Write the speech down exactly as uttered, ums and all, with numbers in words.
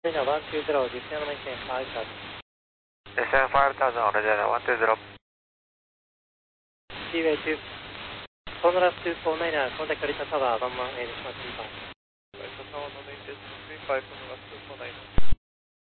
Regina one two zero, descend maintain five thousand. Descend five thousand, Regina one two zero. Seaway two. Honolulu two four nine, contact Rita Tower one one eight one three five. Rita Tower one one eight one three five, Honolulu two four nine.